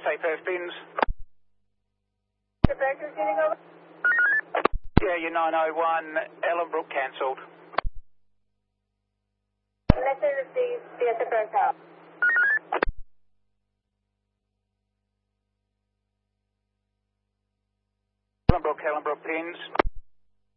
USA Perth pins. The Berkeley getting over? Yeah, your 901 Ellenbrook cancelled. Message received via the Berkeley. Ellenbrook pins.